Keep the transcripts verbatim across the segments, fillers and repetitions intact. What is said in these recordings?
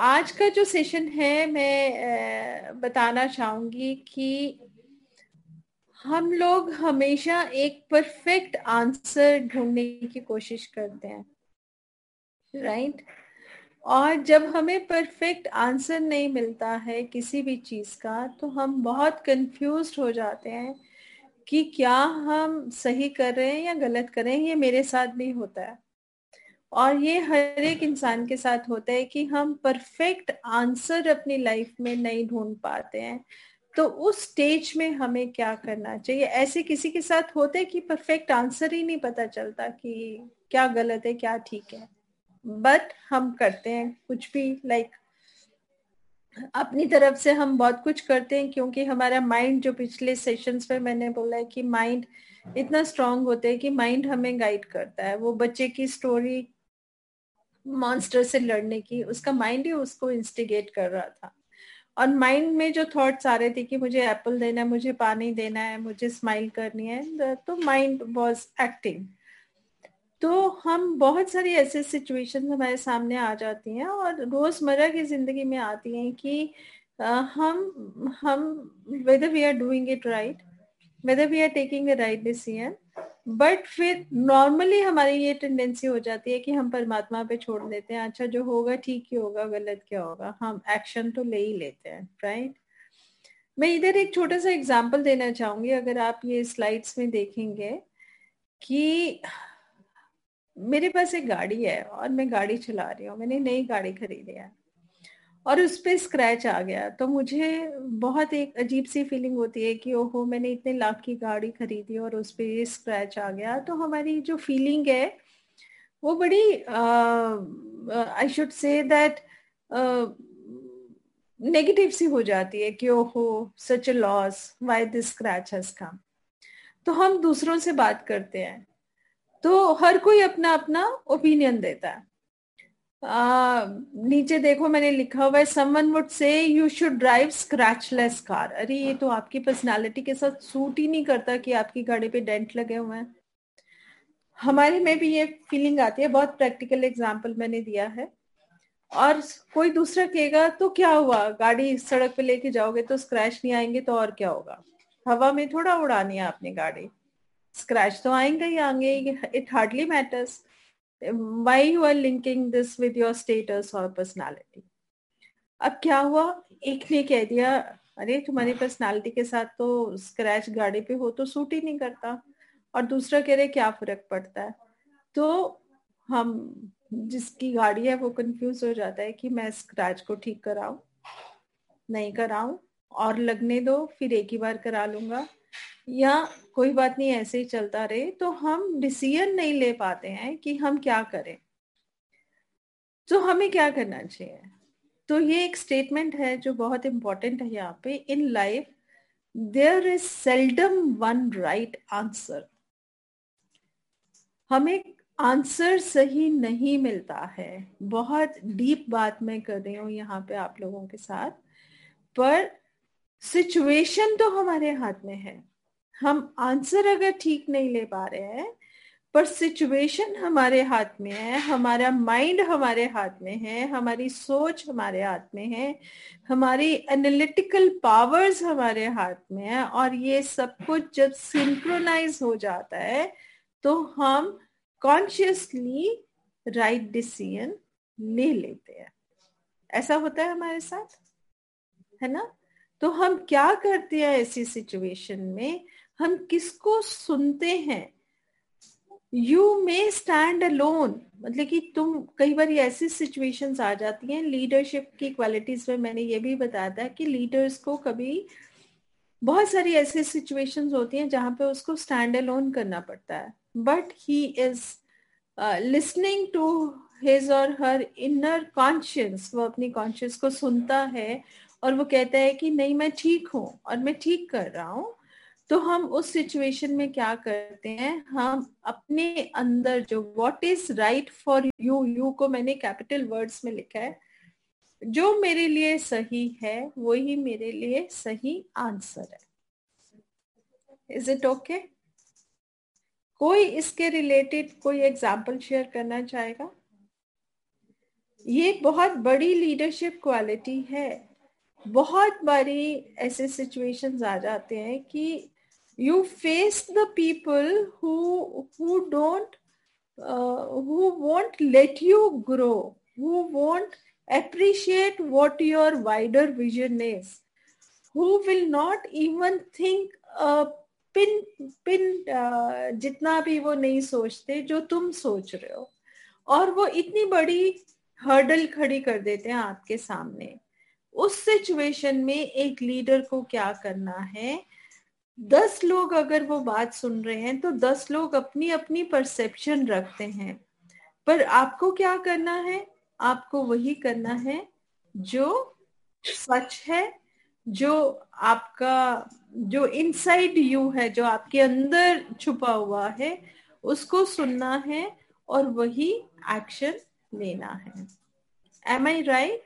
आज का जो सेशन है मैं अ, बताना चाहूंगी कि हम लोग हमेशा एक परफेक्ट आंसर ढूंढने की कोशिश करते हैं, राइट। और जब हमें परफेक्ट आंसर नहीं मिलता है किसी भी चीज का, तो हम बहुत कंफ्यूज्ड हो जाते हैं कि क्या हम सही कर रहे हैं या गलत कर रहे हैं। ये मेरे साथ भी होता है और ये हर एक इंसान के साथ होता है कि हम परफेक्ट आंसर अपनी लाइफ में नहीं ढूंढ पाते हैं। तो उस स्टेज में हमें क्या करना चाहिए? ऐसे किसी के साथ होता है कि परफेक्ट आंसर ही नहीं पता चलता कि क्या गलत है क्या ठीक है, बट हम करते हैं कुछ भी, लाइक अपनी तरफ से हम बहुत कुछ करते हैं, क्योंकि हमारा माइंड, जो पिछले सेशंस में मैंने बोला है कि माइंड इतना स्ट्रांग होता है कि माइंड हमें गाइड करता है। वो बच्चे की स्टोरी मॉन्स्टर से लड़ने की, उसका माइंड ही उसको इंस्टिगेट कर रहा था। और माइंड में जो थॉट्स आ रहे थे कि मुझे एप्पल देना है, मुझे पानी देना है, मुझे स्माइल करनी है, तो माइंड वाज एक्टिंग। तो हम बहुत सारी ऐसे सिचुएशंस हमारे सामने आ जाती हैं और रोजमर्रा की जिंदगी में आती हैं कि अ, हम हम whether we are doing it right, whether we are taking the right decision, but फिर नॉर्मली हमारी ये टेंडेंसी हो जाती है कि हम परमात्मा पे छोड़ देते हैं। अच्छा, जो होगा ठीक ही होगा, गलत क्या होगा, हम एक्शन तो ले ही लेते हैं, राइट। मैं इधर एक छोटा सा एग्जांपल देना चाहूंगी। अगर आप ये स्लाइड्स में देखेंगे कि मेरे पास एक गाड़ी है और मैं गाड़ी चला रही हूँ, मैंने नई गाड़ी खरीदी है और उस पे स्क्रैच आ गया, तो मुझे बहुत एक अजीब सी फीलिंग होती है कि ओहो, मैंने इतने लाख की गाड़ी खरीदी और उस पे ये स्क्रैच आ गया। तो हमारी जो फीलिंग है वो बड़ी, I should say that, negative सी हो जाती है कि ओहो, सच a loss, why this scratch has come. तो हम दूसरों से बात करते हैं, तो हर कोई अपना अपना ओपिनियन देता है। आ, नीचे देखो मैंने लिखा हुआ है, someone would say you should drive scratchless car. अरे ये तो आपकी पर्सनालिटी के साथ सूट ही नहीं करता कि आपकी गाड़ी पे डेंट लगे हुए हैं। हमारे में भी ये फीलिंग आती है। बहुत प्रैक्टिकल एग्जांपल मैंने दिया है। और कोई दूसरा कहेगा तो क्या हुआ, गाड़ी सड़क पे लेके जाओगे तो स्क्रैच नहीं आएंगे तो और क्या होगा, हवा में थोड़ा उड़ानी है आपने गाड़ी, स्क्रैच तो आएंगे ही आएंगे, it hardly matters. why you are linking this with your status or personality? अब क्या हुआ, एक ने कह दिया अरे तुम्हारी पर्सनालिटी के साथ तो स्क्रैच गाड़ी पे हो तो सूट ही नहीं करता, और दूसरा कह रहे क्या फर्क पड़ता है। तो हम, जिसकी गाड़ी है वो कंफ्यूज हो जाता है कि मैं स्क्रैच को ठीक कराऊं, नहीं कराऊं, और लगने दो, फिर एक ही बार करा लूंगा, या कोई बात नहीं ऐसे ही चलता रहे। तो हम डिसीजन नहीं ले पाते हैं कि हम क्या करें। तो हमें क्या करना चाहिए? तो ये एक स्टेटमेंट है जो बहुत इंपॉर्टेंट है यहाँ पे। In life there is seldom one right answer. हमें आंसर सही नहीं मिलता है। बहुत डीप बात मैं कर रही हूँ यहाँ पे आप लोगों के साथ, पर सिचुएशन तो हमारे हाथ में है। हम आंसर अगर ठीक नहीं ले पा रहे हैं, पर सिचुएशन हमारे हाथ में है, हमारा माइंड हमारे हाथ में है, हमारी सोच हमारे हाथ में है, हमारी एनालिटिकल पावर्स हमारे हाथ में है, और ये सब कुछ जब सिंक्रोनाइज हो जाता है तो हम कॉन्शियसली राइट डिसीजन ले लेते हैं। ऐसा होता है हमारे साथ, है ना? तो हम क्या करते हैं ऐसी सिचुएशन में? हम किसको सुनते हैं? यू मे स्टैंड अलोन, मतलब कि तुम, कई बार ऐसी सिचुएशंस आ जाती हैं। लीडरशिप की क्वालिटीज में मैंने ये भी बताया था कि लीडर्स को कभी बहुत सारी ऐसी सिचुएशंस होती हैं जहां पे उसको स्टैंड अलोन करना पड़ता है, but he is listening to his और हर इनर कॉन्शियस। वो अपनी कॉन्शियस को सुनता है और वो कहता है कि नहीं, मैं ठीक हूं और मैं ठीक कर रहा हूं। तो हम उस सिचुएशन में क्या करते हैं, हम अपने अंदर जो what is right for you, you को मैंने कैपिटल वर्ड्स में लिखा है, जो मेरे लिए सही है वही मेरे लिए सही आंसर है। Is it okay? कोई इसके रिलेटेड कोई एग्जाम्पल शेयर करना चाहेगा? ये बहुत बड़ी लीडरशिप क्वालिटी है। बहुत बारी ऐसे सिचुएशंस आ जाते हैं कि you face the people who who don't who won't let you grow, who won't appreciate what your wider vision is, who will not even think a pin pin uh, जितना भी वो नहीं सोचते जो तुम सोच रहे हो, और वो इतनी बड़ी हर्डल खड़ी कर देते हैं आपके सामने। उस सिचुएशन में एक लीडर को क्या करना है? दस लोग अगर वो बात सुन रहे हैं तो दस लोग अपनी अपनी परसेप्शन रखते हैं, पर आपको क्या करना है? आपको वही करना है जो सच है, जो आपका जो इनसाइड यू है, जो आपके अंदर छुपा हुआ है, उसको सुनना है और वही एक्शन लेना है। एम आई राइट?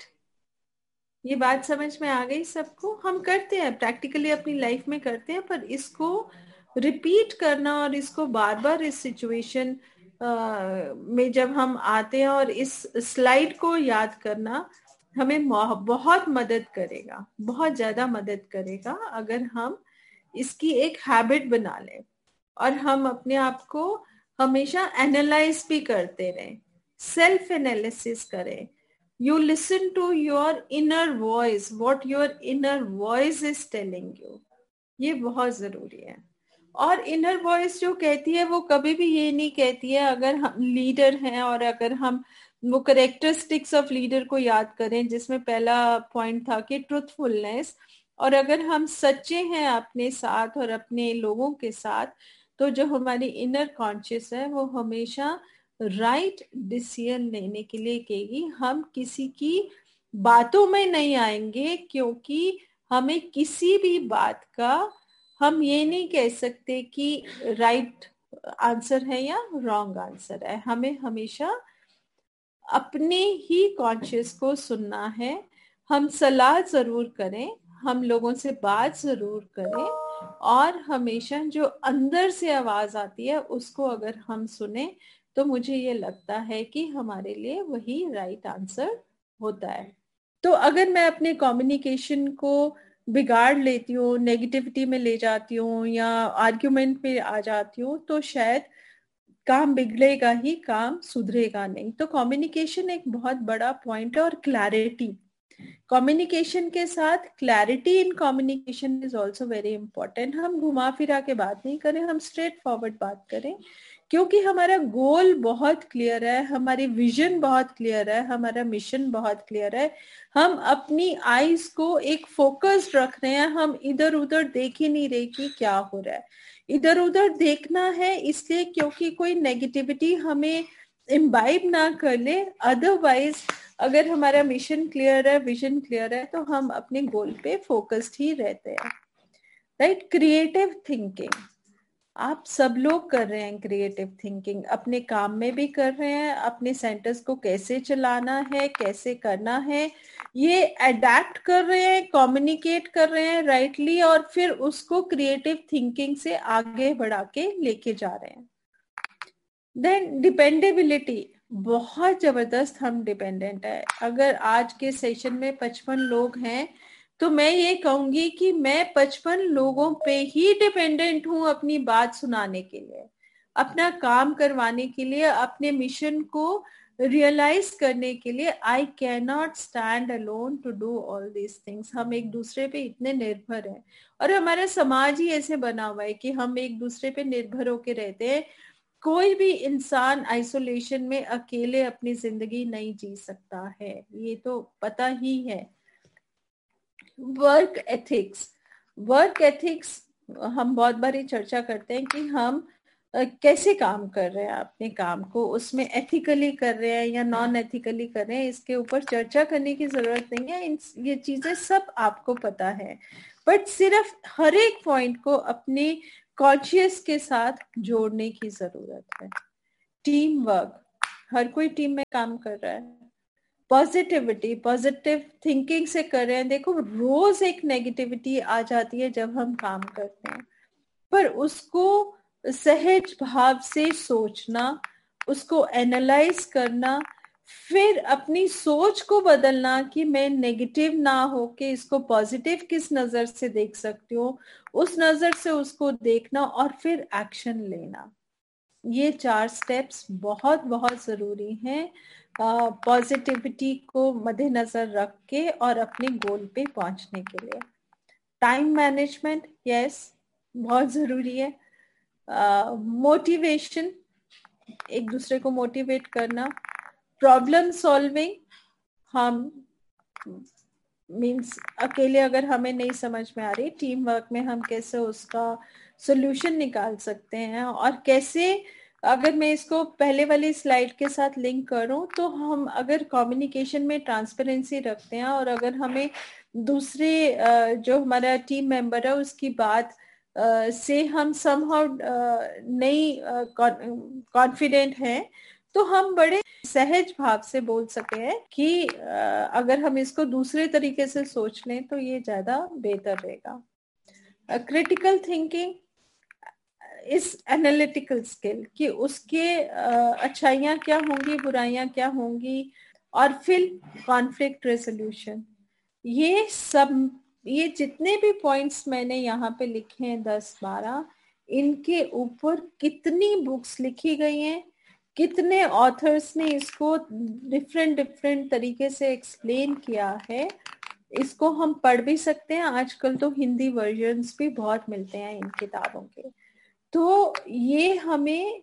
ये बात समझ में आ गई सबको? हम करते हैं प्रैक्टिकली अपनी लाइफ में करते हैं, पर इसको रिपीट करना और इसको बार बार इस सिचुएशन में जब हम आते हैं और इस स्लाइड को याद करना हमें बहुत मदद करेगा, बहुत ज्यादा मदद करेगा अगर हम इसकी एक हैबिट बना लें और हम अपने आप को हमेशा एनालाइज भी करते रहें, सेल्फ एनालिसिस करें। You listen to your inner voice, what your inner voice is telling you. ये बहुत जरूरी है। और इनर वॉइस जो कहती है वो कभी भी ये नहीं कहती है, अगर हम लीडर हैं और अगर हम वो करेक्टरिस्टिक्स ऑफ लीडर को याद करें जिसमें पहला पॉइंट था कि ट्रूथफुलनेस, और अगर हम सच्चे हैं अपने साथ और अपने लोगों के साथ, तो जो हमारी इनर कॉन्शियस है वो हमेशा राइट डिसीजन लेने के लिए कहेगी। हम किसी की बातों में नहीं आएंगे, क्योंकि हमें किसी भी बात का हम ये नहीं कह सकते कि राइट आंसर है या रॉन्ग आंसर है। हमें हमेशा अपने ही कॉन्शियस को सुनना है। हम सलाह जरूर करें, हम लोगों से बात जरूर करें, और हमेशा जो अंदर से आवाज आती है उसको अगर हम सुने तो मुझे ये लगता है कि हमारे लिए वही राइट आंसर होता है। तो अगर मैं अपने कम्युनिकेशन को बिगाड़ लेती हूँ, नेगेटिविटी में ले जाती हूँ या आर्ग्यूमेंट में आ जाती हूँ, तो शायद काम बिगड़ेगा ही, काम सुधरेगा नहीं। तो कम्युनिकेशन एक बहुत बड़ा पॉइंट है, और क्लैरिटी कम्युनिकेशन के साथ clarity in communication is also very important. हम घुमा फिरा के बात नहीं करें, हम स्ट्रेट फॉरवर्ड बात करें, क्योंकि हमारा गोल बहुत क्लियर है, हमारी विजन बहुत क्लियर है, हमारा मिशन बहुत क्लियर है। हम अपनी आईज को एक फोकस रख रहे हैं, हम इधर उधर देख ही नहीं रहे कि क्या हो रहा है। इधर उधर देखना है इसलिए क्योंकि कोई नेगेटिविटी हमें इम्बाइब ना कर ले, अदरवाइज अगर हमारा मिशन क्लियर है, विजन क्लियर है, तो हम अपने गोल पे फोकस्ड ही रहते हैं। राइट? क्रिएटिव थिंकिंग आप सब लोग कर रहे हैं, क्रिएटिव थिंकिंग अपने काम में भी कर रहे हैं, अपने सेंटर्स को कैसे चलाना है, कैसे करना है, ये अडेप्ट कर रहे हैं, कम्युनिकेट कर रहे हैं राइटली, और फिर उसको क्रिएटिव थिंकिंग से आगे बढ़ा के लेके जा रहे हैं। देन डिपेंडेबिलिटी, बहुत जबरदस्त हम डिपेंडेंट है। अगर आज के सेशन में पचपन लोग हैं तो मैं ये कहूंगी कि मैं पचपन लोगों पे ही डिपेंडेंट हूं अपनी बात सुनाने के लिए, अपना काम करवाने के लिए, अपने मिशन को रियलाइज करने के लिए। I can not stand alone to do all these things. हम एक दूसरे पे इतने निर्भर हैं, और हमारा समाज ही ऐसे बना हुआ है कि हम एक दूसरे पे निर्भर होके रहते हैं। कोई भी इंसान आइसोलेशन में अकेले अपनी जिंदगी नहीं जी सकता है, ये तो पता ही है। वर्क एथिक्स, वर्क एथिक्स हम बहुत बारी चर्चा करते हैं कि हम कैसे काम कर रहे हैं अपने काम को, उसमें एथिकली कर रहे हैं या नॉन एथिकली कर रहे हैं, इसके ऊपर चर्चा करने की जरूरत नहीं है। इन ये चीजें सब आपको पता है, बट सिर्फ हर एक पॉइंट को अपने कॉन्शियस के साथ जोड़ने की जरूरत है। टीम वर्क, हर कोई टीम में काम कर रहा है। पॉजिटिविटी, पॉजिटिव थिंकिंग से कर रहे हैं। देखो रोज एक नेगेटिविटी आ जाती है जब हम काम करते हैं, पर उसको सहज भाव से सोचना, उसको एनालाइज करना, फिर अपनी सोच को बदलना कि मैं नेगेटिव ना हो के इसको पॉजिटिव किस नजर से देख सकती हूँ, उस नजर से उसको देखना और फिर एक्शन लेना। ये चार स्टेप्स बहुत बहुत जरूरी हैं पॉजिटिविटी को मद्देनजर रख के और अपने गोल पे पहुंचने के लिए। टाइम मैनेजमेंट, यस, बहुत जरूरी है। मोटिवेशन, एक दूसरे को मोटिवेट करना। प्रॉब्लम सॉल्विंग, हम मीन्स अकेले अगर हमें नहीं समझ में आ रही, टीम वर्क में हम कैसे उसका सोल्यूशन निकाल सकते हैं, और कैसे, अगर मैं इसको पहले वाली स्लाइड के साथ लिंक करूं तो हम अगर कम्युनिकेशन में ट्रांसपेरेंसी रखते हैं और अगर हमें दूसरे जो हमारा टीम मेंबर है उसकी बात से हम समहाउ नहीं कॉन्फिडेंट हैं, तो हम बड़े सहज भाव से बोल सके हैं कि अगर हम इसको दूसरे तरीके से सोच लें तो ये ज्यादा बेहतर रहेगा। क्रिटिकल थिंकिंग इस एनालिटिकल स्किल कि उसके अच्छाइयाँ क्या होंगी, बुराइयां क्या होंगी, और फिर कॉन्फ्लिक्ट रेजोल्यूशन। ये सब, ये जितने भी पॉइंट्स मैंने यहाँ पे लिखे हैं दस बारह, इनके ऊपर कितनी बुक्स लिखी गई हैं, कितने ऑथर्स ने इसको डिफरेंट डिफरेंट तरीके से एक्सप्लेन किया है। इसको हम पढ़ भी सकते हैं, आजकल तो हिंदी वर्जन्स भी बहुत मिलते हैं इन किताबों के। तो ये हमें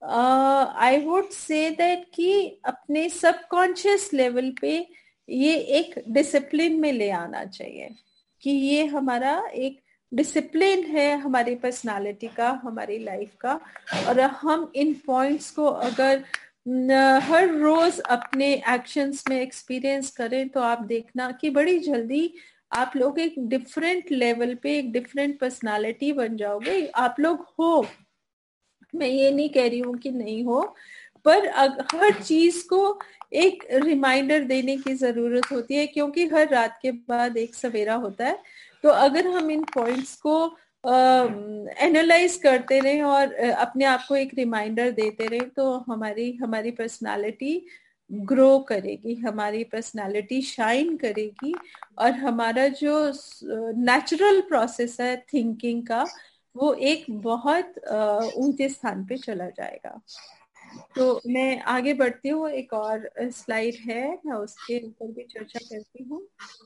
आई वुड से दैट कि अपने सबकॉन्शियस लेवल पे ये एक डिसिप्लिन में ले आना चाहिए कि ये हमारा एक डिसिप्लिन है हमारी पर्सनालिटी का, हमारी लाइफ का। और हम इन पॉइंट्स को अगर हर रोज अपने एक्शंस में एक्सपीरियंस करें तो आप देखना कि बड़ी जल्दी आप लोग एक डिफरेंट लेवल पे एक डिफरेंट पर्सनालिटी बन जाओगे। आप लोग हो, मैं ये नहीं कह रही हूँ कि नहीं हो, पर हर चीज को एक रिमाइंडर देने की जरूरत होती है, क्योंकि हर रात के बाद एक सवेरा होता है। तो अगर हम इन पॉइंट्स को एनालाइज uh, करते रहें और uh, अपने आप को एक रिमाइंडर देते रहें तो हमारी हमारी पर्सनालिटी ग्रो करेगी, हमारी पर्सनालिटी शाइन करेगी, और हमारा जो नेचुरल uh, प्रोसेस है थिंकिंग का वो एक बहुत ऊंचे स्थान पे चला जाएगा। तो मैं आगे बढ़ती हूँ, एक और स्लाइड है, मैं उसके ऊपर भी चर्चा करती हूँ।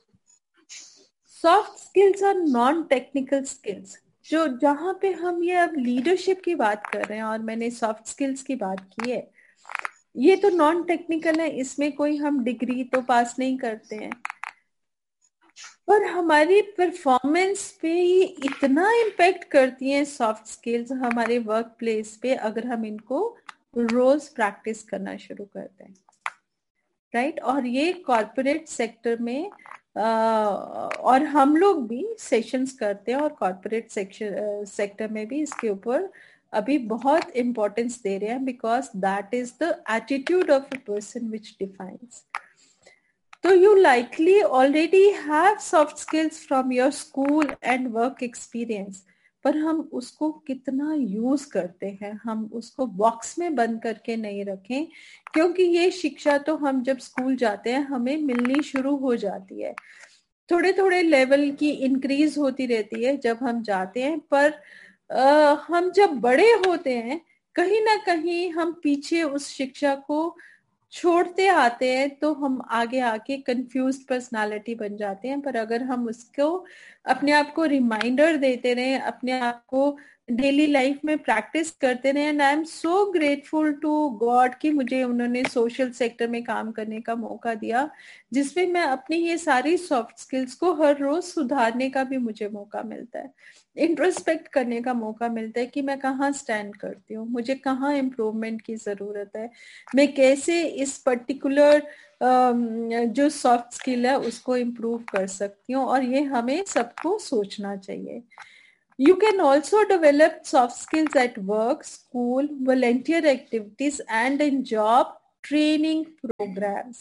सॉफ्ट स्किल्स और नॉन टेक्निकल स्किल्स, जो जहाँ पे हम ये अब लीडरशिप की बात कर रहे हैं और मैंने सॉफ्ट स्किल्स की बात की है, ये तो नॉन टेक्निकल है, इसमें कोई हम डिग्री तो पास नहीं करते हैं, पर हमारी परफॉर्मेंस पे ये इतना इम्पैक्ट करती हैं सॉफ्ट स्किल्स हमारे वर्क प्लेस पे, अगर हम इनको रोज प्रैक्टिस करना शुरू करते हैं, राइट। और ये कॉर्पोरेट सेक्टर में आ, और हम लोग भी सेशंस करते हैं और कॉर्पोरेट सेक्टर में भी इसके ऊपर अभी बहुत इम्पोर्टेंस दे रहे हैं, because that is the attitude of a person which defines. So you likely already have soft skills from your school and work experience, पर हम उसको कितना यूज करते हैं, हम उसको बॉक्स में बंद करके नहीं रखें, क्योंकि ये शिक्षा तो हम जब स्कूल जाते हैं हमें मिलनी शुरू हो जाती है, थोड़े थोड़े लेवल की इंक्रीज होती रहती है जब हम जाते हैं, पर आ, हम जब बड़े होते हैं कहीं ना कहीं हम पीछे उस शिक्षा को छोड़ते आते हैं, तो हम आगे आके कंफ्यूज्ड पर्सनालिटी बन जाते हैं। पर अगर हम उसको अपने आप को रिमाइंडर देते रहे, अपने आप को डेली लाइफ में प्रैक्टिस करते रहे, and I am so grateful to God कि मुझे उन्होंने सोशल सेक्टर में काम करने का मौका दिया, जिसमें मैं अपनी ये सारी सॉफ्ट स्किल्स को हर रोज सुधारने का भी मुझे मौका मिलता है, इंट्रोस्पेक्ट करने का मौका मिलता है कि मैं कहाँ स्टैंड करती हूँ, मुझे कहाँ इम्प्रूवमेंट की जरूरत है, मैं कैसे इस पर्टिकुलर जो सॉफ्ट स्किल है उसको इम्प्रूव कर सकती हूँ। और ये हमें सबको सोचना चाहिए। You can also develop soft skills at work, school, volunteer activities and in job training programs.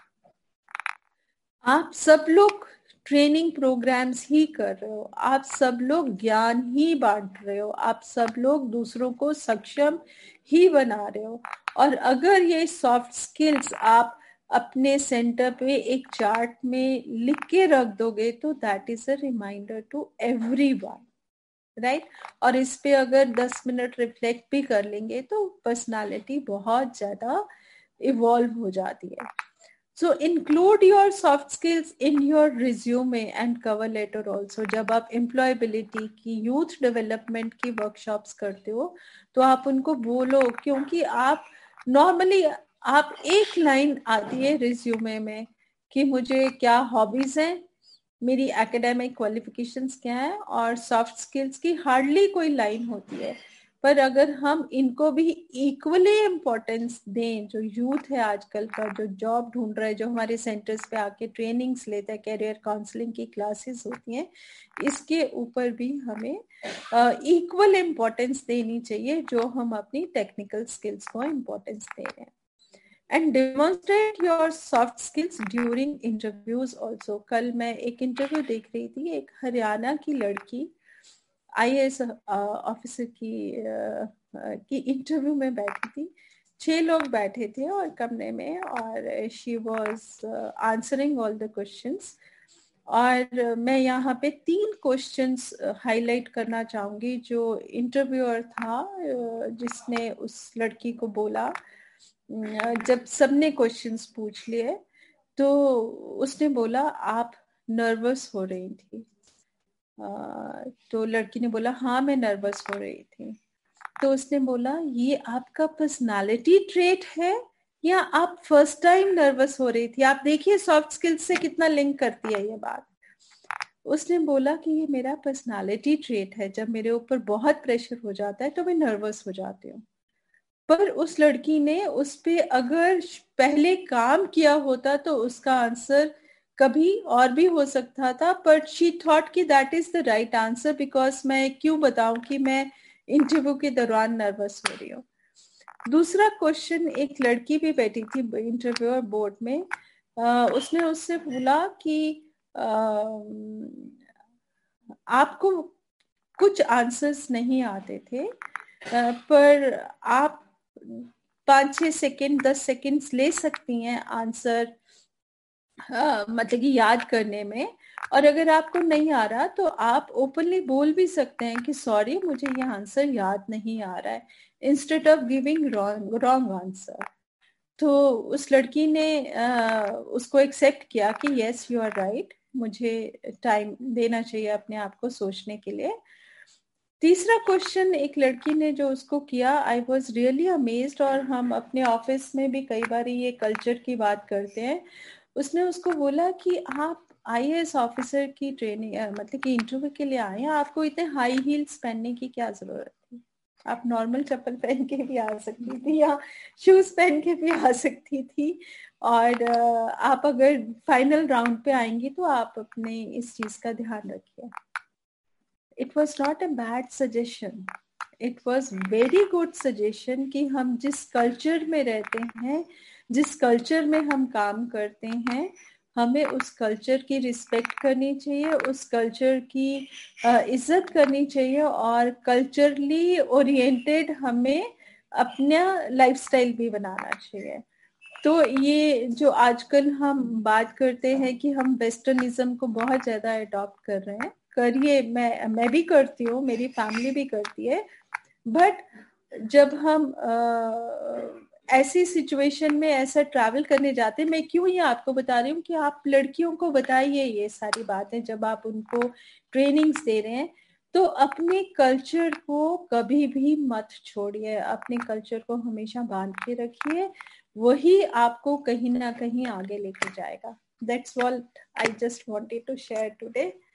आप सब लोग ट्रेनिंग प्रोग्राम्स ही कर रहे हो, आप सब लोग ज्ञान ही बांट रहे हो, आप सब लोग दूसरों को सक्षम ही बना रहे हो। और अगर ये सॉफ्ट स्किल्स आप अपने सेंटर पे एक चार्ट में लिख के रख दोगे तो that is a reminder to everyone, right. और इस पे अगर दस मिनट रिफ्लेक्ट भी कर लेंगे तो पर्सनालिटी बहुत ज्यादा इवॉल्व हो जाती है। सो include your soft skills in your resume and cover letter also. जब आप एम्प्लॉयबिलिटी की, यूथ डेवलपमेंट की वर्कशॉप्स करते हो तो आप उनको बोलो, क्योंकि आप नॉर्मली आप एक लाइन आती है रिज्यूमे में कि मुझे क्या हॉबीज हैं, मेरी एकेडमिक क्वालिफिकेशंस क्या है, और सॉफ्ट स्किल्स की हार्डली कोई लाइन होती है। पर अगर हम इनको भी इक्वली इम्पोर्टेंस दें, जो यूथ है आजकल का, जो जॉब ढूंढ रहा है, जो हमारे सेंटर्स पे आके ट्रेनिंग्स लेता है, कैरियर काउंसलिंग की क्लासेस होती हैं, इसके ऊपर भी हमें इक्वल इम्पोर्टेंस देनी चाहिए जो हम अपनी टेक्निकल स्किल्स को इम्पोर्टेंस दे रहे हैं। And demonstrate your soft skills during interviews also. कल मैं एक इंटरव्यू देख रही थी, एक हरियाणा की लड़की आई ए एस ऑफिसर की uh, की इंटरव्यू में बैठी थी। छह लोग बैठे थे और कमरे में, और she was answering all the questions. और मैं यहाँ पे तीन क्वेश्चंस हाईलाइट करना चाहूंगी जो इंटरव्यूअर था जिसने उस लड़की को बोला। जब सबने क्वेश्चंस पूछ लिए तो उसने बोला, आप नर्वस हो रही थी? तो लड़की ने बोला, हाँ मैं नर्वस हो रही थी। तो उसने बोला, ये आपका पर्सनालिटी ट्रेट है या आप फर्स्ट टाइम नर्वस हो रही थी? आप देखिए सॉफ्ट स्किल्स से कितना लिंक करती है ये बात। उसने बोला कि ये मेरा पर्सनालिटी ट्रेट है, जब मेरे ऊपर बहुत प्रेशर हो जाता है तो मैं नर्वस हो जाती हूँ। पर उस लड़की ने उस पे अगर पहले काम किया होता तो उसका आंसर कभी और भी हो सकता था, बट शी थॉट कि that is the right answer, because मैं क्यों बताऊं कि मैं इंटरव्यू के दौरान नर्वस हो रही हूँ। दूसरा क्वेश्चन, एक लड़की भी बैठी थी इंटरव्यूअर बोर्ड में, आ, उसने उससे बोला कि आ, आपको कुछ आंसर्स नहीं आते थे, आ, पर आप पाँच छः सेकेंड दस सेकेंड्स ले सकती हैं आंसर मतलब कि याद करने में, और अगर आपको नहीं आ रहा तो आप ओपनली बोल भी सकते हैं कि सॉरी मुझे ये आंसर याद नहीं आ रहा है, instead of giving wrong wrong answer. तो उस लड़की ने आ, उसको एक्सेप्ट किया कि यस यू आर राइट, मुझे टाइम देना चाहिए अपने आप को सोचने के लिए। तीसरा क्वेश्चन एक लड़की ने जो उसको किया, आई वॉज रियली अमेज्ड, और हम अपने ऑफिस में भी कई बार ये कल्चर की बात करते हैं। उसने उसको बोला कि आप आई ए एस ऑफिसर की ट्रेनिंग मतलब कि इंटरव्यू के लिए आए हैं, आपको इतने हाई हील्स पहनने की क्या जरूरत थी? आप नॉर्मल चप्पल पहन के भी आ सकती थी या शूज पहन के भी आ सकती थी, और आप अगर फाइनल राउंड पे आएंगी तो आप अपने इस चीज का ध्यान रखिए। It was not a bad suggestion. It was very good suggestion कि हम जिस कल्चर में रहते हैं, जिस कल्चर में हम काम करते हैं, हमें उस कल्चर की रिस्पेक्ट करनी चाहिए, उस कल्चर की इज्जत करनी चाहिए, और कल्चरली ओरिएंटेड हमें अपना लाइफस्टाइल भी बनाना चाहिए। तो ये जो आजकल हम बात करते हैं कि हम वेस्टर्निज्म को बहुत ज्यादा अडॉप्ट कर रहे हैं, करिए, मैं मैं भी करती हूँ, मेरी फैमिली भी करती है, बट जब हम आ, ऐसी सिचुएशन में ऐसा ट्रैवल करने जाते हैं, मैं क्यों ये आपको बता रही हूँ कि आप लड़कियों को बताइए ये सारी बातें जब आप उनको ट्रेनिंग्स दे रहे हैं, तो अपने कल्चर को कभी भी मत छोड़िए, अपने कल्चर को हमेशा बांध के रखिए, वही आपको कहीं ना कहीं आगे लेके जाएगा। That's what I just wanted to share today.